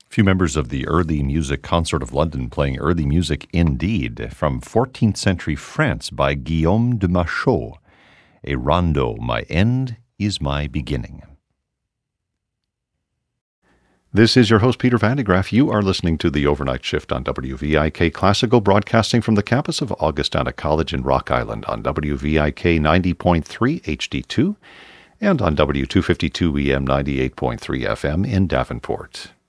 Few members of the Early Music Consort of London playing early music indeed from 14th century France by Guillaume de Machaut, a rondo, My End is My Beginning. This is your host, Peter Van de Graaff. You are listening to The Overnight Shift on WVIK Classical, broadcasting from the campus of Augustana College in Rock Island on WVIK 90.3 HD2 and on W252 EM 98.3 FM in Davenport.